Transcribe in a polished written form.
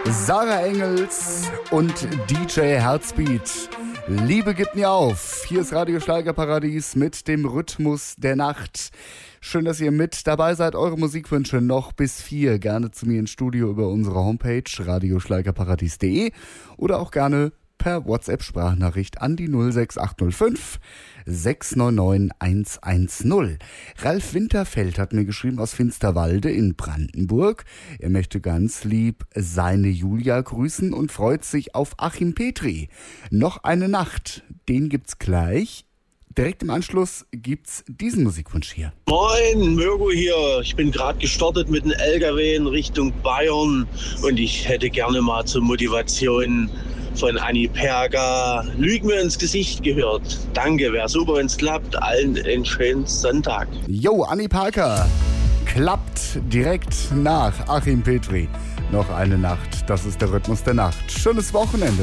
Sarah Engels und DJ Herzbeat. Liebe gibt mir auf. Hier ist Radio Schlagerparadies mit dem Rhythmus der Nacht. Schön, dass ihr mit dabei seid. Eure Musikwünsche noch bis 4. Gerne zu mir ins Studio über unsere Homepage radioschlagerparadies.de oder auch gerne per WhatsApp-Sprachnachricht an die 06805 699 110. Ralf Winterfeld hat mir geschrieben aus Finsterwalde in Brandenburg. Er möchte ganz lieb seine Julia grüßen und freut sich auf Achim Petri. Noch eine Nacht, den gibt's gleich. Direkt im Anschluss gibt's diesen Musikwunsch hier. Moin, Mirko hier. Ich bin gerade gestartet mit dem LKW in Richtung Bayern und ich hätte gerne mal zur Motivation von Anni Perger Lüg mir ins Gesicht gehört. Danke, wäre super, wenn es klappt. Allen einen schönen Sonntag. Jo, Anni Parker klappt direkt nach Achim Petri. Noch eine Nacht, das ist der Rhythmus der Nacht. Schönes Wochenende.